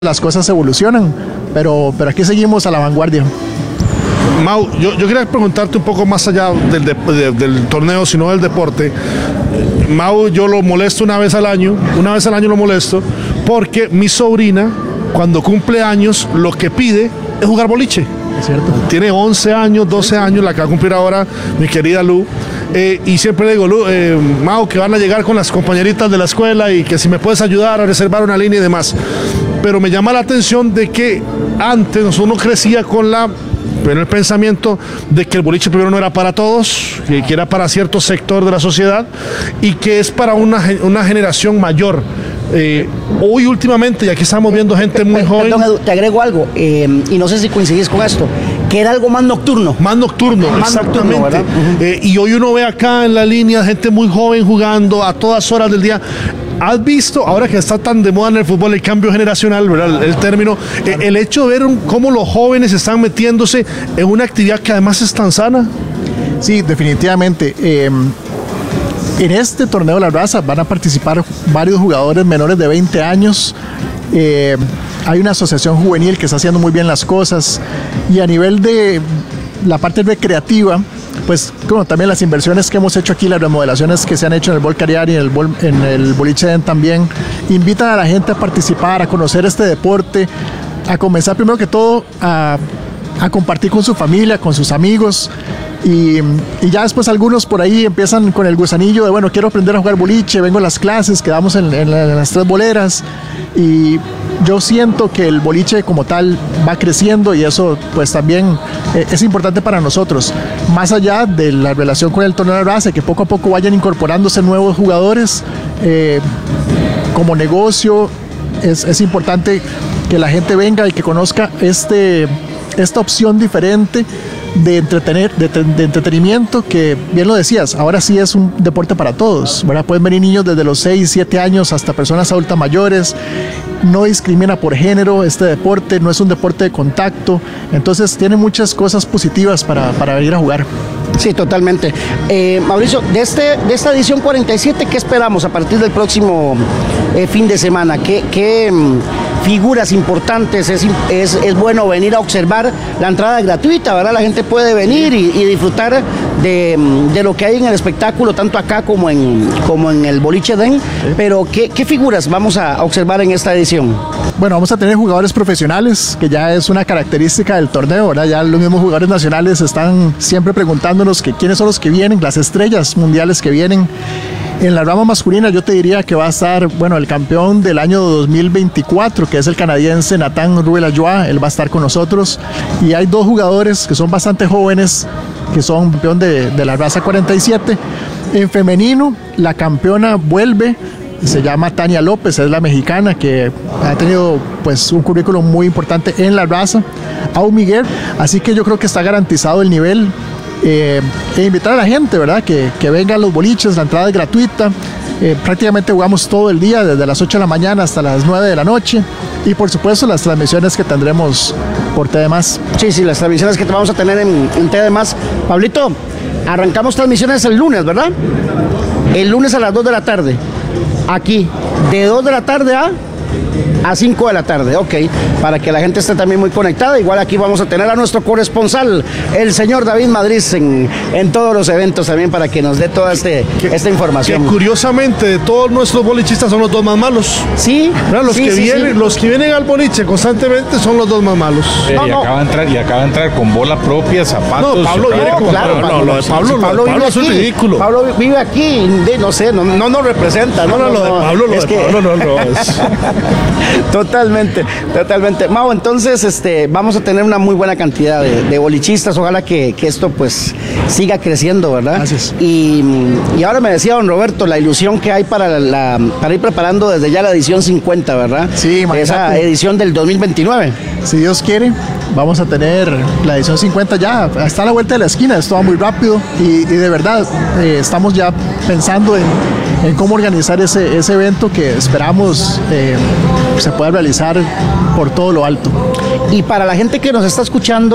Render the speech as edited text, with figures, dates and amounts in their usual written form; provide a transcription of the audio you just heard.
las cosas evolucionan, pero aquí seguimos a la vanguardia. Mau, yo quería preguntarte un poco más allá del torneo, sino del deporte. Mau, yo lo molesto una vez al año lo molesto, porque mi sobrina, cuando cumple años, lo que pide es jugar boliche. Es cierto. Tiene 11 años, 12 años, la que va a cumplir ahora mi querida Lu. Y siempre le digo, Lu, Mau, que van a llegar con las compañeritas de la escuela y que si me puedes ayudar a reservar una línea y demás. Pero me llama la atención de que antes uno crecía con el pensamiento de que el boliche primero no era para todos, que era para cierto sector de la sociedad y que es para una generación mayor. Hoy últimamente, y aquí estamos viendo gente muy joven. Perdón, Edu, te agrego algo, y no sé si coincidís con esto, que era algo más nocturno. Más nocturno, exactamente. Nocturno, Y hoy uno ve acá en la línea gente muy joven jugando a todas horas del día. ¿Has visto, ahora que está tan de moda en el fútbol, el cambio generacional, ¿verdad? El término, el hecho de ver cómo los jóvenes están metiéndose en una actividad que además es tan sana? Sí, definitivamente. En este torneo de la raza van a participar varios jugadores menores de 20 años. Hay una asociación juvenil que está haciendo muy bien las cosas. Y a nivel de la parte recreativa, pues como también las inversiones que hemos hecho aquí, las remodelaciones que se han hecho en el Bol Cariari y en el Boliche Den también, invitan a la gente a participar, a conocer este deporte, a comenzar primero que todo a compartir con su familia, con sus amigos. Y ya después algunos por ahí empiezan con el gusanillo de, bueno, quiero aprender a jugar boliche, vengo a las clases, quedamos en las tres boleras, y yo siento que el boliche como tal va creciendo y eso pues también es importante para nosotros, más allá de la relación con el torneo de raza, que poco a poco vayan incorporándose nuevos jugadores como negocio. Es importante que la gente venga y que conozca esta opción diferente de entretenimiento, que bien lo decías, ahora sí es un deporte para todos, ¿verdad? Pueden venir niños desde los 6, 7 años hasta personas adultas mayores, no discrimina por género este deporte, no es un deporte de contacto, entonces tiene muchas cosas positivas para venir a jugar. Sí, totalmente. Mauricio, de esta edición 47, ¿qué esperamos a partir del próximo fin de semana? ¿Qué figuras importantes es bueno venir a observar? La entrada es gratuita, ¿verdad? La gente puede venir y disfrutar de lo que hay en el espectáculo, tanto acá como en el Boliche Den. Pero ¿qué figuras vamos a observar en esta edición? Bueno, vamos a tener jugadores profesionales, que ya es una característica del torneo, ¿verdad? Ya los mismos jugadores nacionales están siempre preguntándonos que quiénes son los que vienen, las estrellas mundiales que vienen. En la rama masculina yo te diría que va a estar, bueno, el campeón del año 2024, que es el canadiense Nathan Rouet-Lajoie, él va a estar con nosotros. Y hay dos jugadores que son bastante jóvenes, que son campeón de la raza 47. En femenino, la campeona vuelve, se llama Tania López, es la mexicana que ha tenido pues un currículum muy importante en la raza. Au Miguel, así que yo creo que está garantizado el nivel. E invitar a la gente, ¿verdad? Que venga a los boliches, la entrada es gratuita. Prácticamente jugamos todo el día, desde las 8 de la mañana hasta las 9 de la noche. Y por supuesto las transmisiones que tendremos por TD+. Sí, las transmisiones que vamos a tener en TD+. Pablito, arrancamos transmisiones el lunes, ¿verdad? El lunes a las 2 de la tarde. Aquí, de 2 de la tarde a 5 de la tarde, ok, para que la gente esté también muy conectada. Igual aquí vamos a tener a nuestro corresponsal, el señor David Madrid, en todos los eventos también, para que nos dé toda esta información. Que curiosamente de todos nuestros bolichistas son los dos más malos. Sí, los que vienen al boliche constantemente son los dos más malos. Acaba de entrar con bola propia, zapatos. No, Pablo viene con claro, Pablo es un ridículo. Pablo vive aquí, no sé, no nos representa. Lo de Pablo no es. Totalmente. Mau, entonces vamos a tener una muy buena cantidad de bolichistas. Ojalá que esto pues siga creciendo, ¿verdad? Gracias. Y ahora me decía don Roberto la ilusión que hay para ir preparando desde ya la edición 50, ¿verdad? Sí, imagínate. Esa edición del 2029. Si Dios quiere, vamos a tener la edición 50 ya, está a la vuelta de la esquina, esto va muy rápido y de verdad estamos ya pensando en cómo organizar ese evento que esperamos se pueda realizar por todo lo alto. Y para la gente que nos está escuchando,